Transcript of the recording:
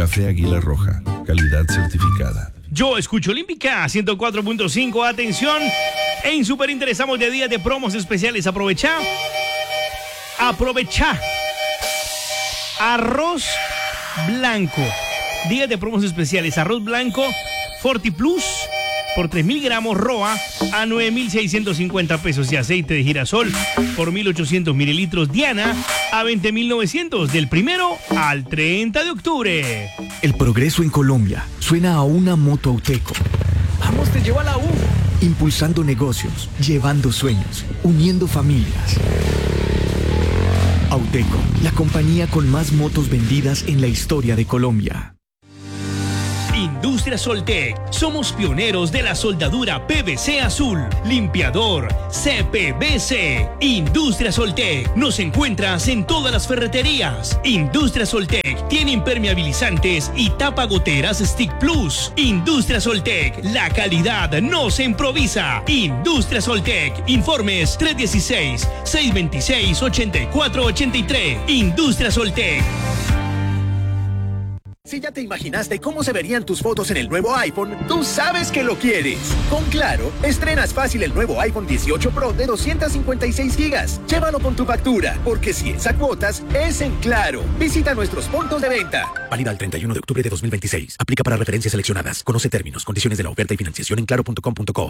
Café Águila Roja, calidad certificada. Yo escucho Olímpica 104.5. Atención, en Super interesamos de días de promos especiales. Aprovecha. Arroz blanco. Días de promos especiales. Arroz blanco Forti Plus por 3.000 gramos ROA a 9.650 pesos, y aceite de girasol por 1.800 mililitros Diana a 20.900 del 1 al 30 de octubre. El progreso en Colombia suena a una moto Auteco. ¡Vamos, te llevo a la U! Impulsando negocios, llevando sueños, uniendo familias. Auteco, la compañía con más motos vendidas en la historia de Colombia. Industria Soltec. Somos pioneros de la soldadura PVC azul. Limpiador CPVC. Industria Soltec. Nos encuentras en todas las ferreterías. Industria Soltec tiene impermeabilizantes y tapagoteras Stick Plus. Industria Soltec. La calidad no se improvisa. Industria Soltec. Informes 316-626-8483. Industria Soltec. Si ya te imaginaste cómo se verían tus fotos en el nuevo iPhone, tú sabes que lo quieres. Con Claro, estrenas fácil el nuevo iPhone 18 Pro de 256 GB. Llévalo con tu factura, porque si es a cuotas, es en Claro. Visita nuestros puntos de venta. Válida el 31 de octubre de 2026. Aplica para referencias seleccionadas. Conoce términos, condiciones de la oferta y financiación en claro.com.co.